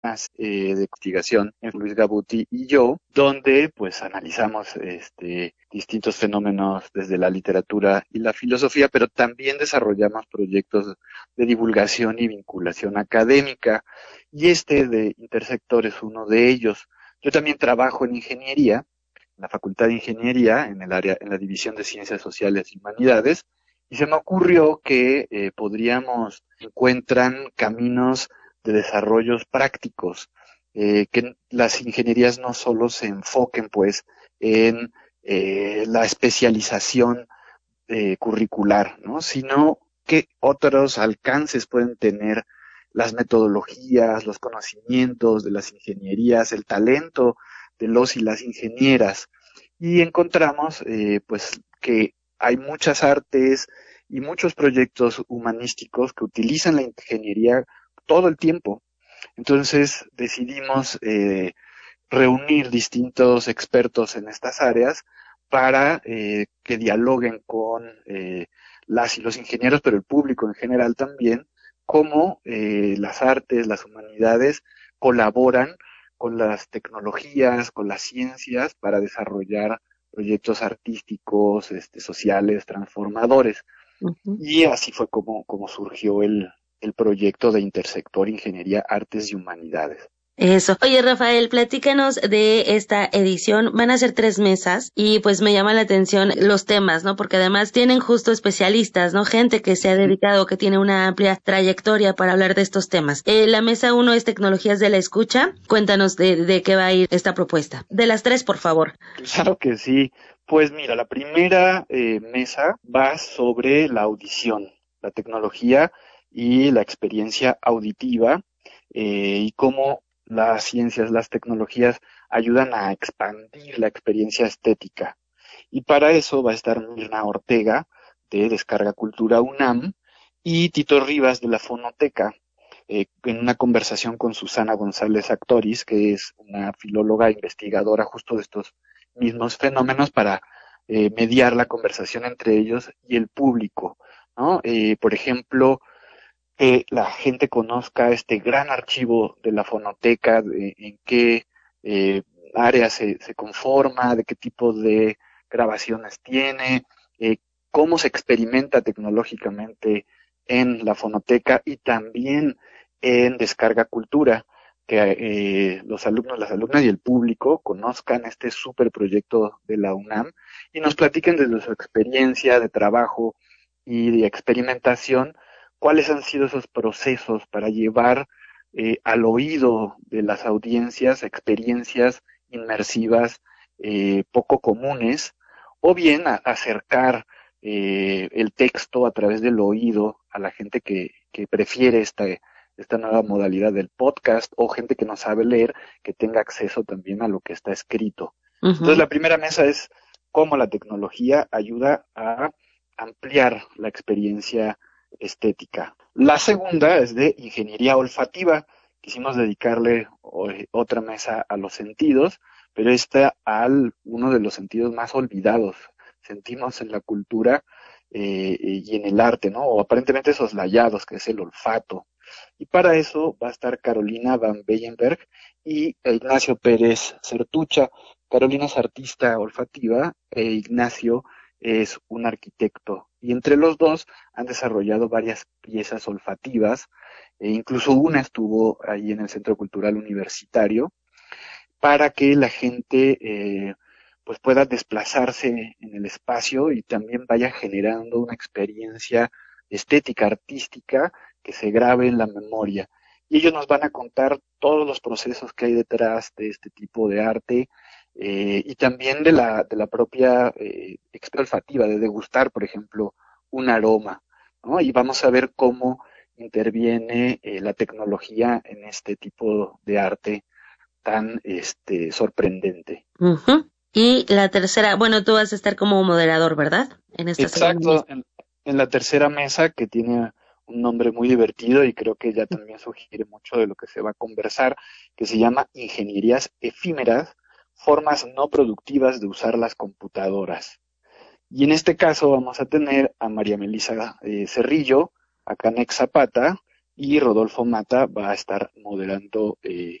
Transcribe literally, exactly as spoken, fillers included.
eh, de investigación, Luis Gabuti y yo, donde pues analizamos este, distintos fenómenos desde la literatura y la filosofía, pero también desarrollamos proyectos de divulgación y vinculación académica, y este de Intersector es uno de ellos. Yo también trabajo en ingeniería, en la Facultad de Ingeniería, en el área, en la División de Ciencias Sociales y Humanidades, y se me ocurrió que eh, podríamos encuentran caminos de desarrollos prácticos, eh, que las ingenierías no solo se enfoquen pues en eh, la especialización eh, curricular, ¿no? Sino que otros alcances pueden tener las metodologías, los conocimientos de las ingenierías, el talento de los y las ingenieras. Y encontramos eh, pues que hay muchas artes y muchos proyectos humanísticos que utilizan la ingeniería todo el tiempo. Entonces decidimos eh, reunir distintos expertos en estas áreas para eh, que dialoguen con eh, las y los ingenieros, pero el público en general también, cómo eh, las artes, las humanidades colaboran con las tecnologías, con las ciencias para desarrollar proyectos artísticos, este, sociales, transformadores. Uh-huh. Y así fue como, como surgió el, el proyecto de Intersector Ingeniería, Artes y Humanidades. Eso. Oye, Rafael, platícanos de esta edición. Van a ser tres mesas y pues me llama la atención los temas, ¿no? Porque además tienen justo especialistas, ¿no? Gente que se ha dedicado, que tiene una amplia trayectoria para hablar de estos temas. Eh, la mesa uno es Tecnologías de la Escucha. Cuéntanos de, de qué va a ir esta propuesta. De las tres, por favor. Claro que sí. Pues mira, la primera eh, mesa va sobre la audición, la tecnología y la experiencia auditiva eh, y cómo las ciencias, las tecnologías ayudan a expandir la experiencia estética. Y para eso va a estar Mirna Ortega, de Descarga Cultura UNAM, y Tito Rivas, de la Fonoteca, eh, en una conversación con Susana González Actoris, que es una filóloga investigadora justo de estos mismos fenómenos, para eh, mediar la conversación entre ellos y el público, ¿no? Eh, por ejemplo, que la gente conozca este gran archivo de la fonoteca, de, en qué eh, área se, se conforma, de qué tipo de grabaciones tiene, eh, cómo se experimenta tecnológicamente en la fonoteca y también en Descarga Cultura, que eh, los alumnos, las alumnas y el público conozcan este super proyecto de la UNAM y nos platiquen desde su experiencia de trabajo y de experimentación cuáles han sido esos procesos para llevar eh, al oído de las audiencias experiencias inmersivas eh, poco comunes, o bien a, acercar eh, el texto a través del oído a la gente que, que prefiere esta, esta nueva modalidad del podcast, o gente que no sabe leer, que tenga acceso también a lo que está escrito. Uh-huh. Entonces la primera mesa es cómo la tecnología ayuda a ampliar la experiencia estética. La segunda es de ingeniería olfativa. Quisimos dedicarle otra mesa a los sentidos, pero esta al uno de los sentidos más olvidados. Sentimos en la cultura eh, y en el arte, ¿no? O aparentemente soslayados, que es el olfato. Y para eso va a estar Carolina Van Beyenberg y Ignacio Pérez Certucha. Carolina es artista olfativa e Ignacio es un arquitecto, y entre los dos han desarrollado varias piezas olfativas, e incluso una estuvo ahí en el Centro Cultural Universitario, para que la gente eh, pues pueda desplazarse en el espacio y también vaya generando una experiencia estética, artística, que se grabe en la memoria. Y ellos nos van a contar todos los procesos que hay detrás de este tipo de arte, eh, y también de la, de la propia eh, experiencia olfativa, de degustar, por ejemplo, un aroma, ¿no? Y vamos a ver cómo interviene eh, la tecnología en este tipo de arte tan este sorprendente. Uh-huh. Y la tercera, bueno, tú vas a estar como moderador, ¿verdad? En esta Exacto, en, en la tercera mesa, que tiene un nombre muy divertido y creo que ya también sugiere mucho de lo que se va a conversar, que se llama Ingenierías Efímeras, formas no productivas de usar las computadoras. Y en este caso vamos a tener a María Melisa eh, Cerrillo, a Canex Zapata y Rodolfo Mata va a estar moderando eh,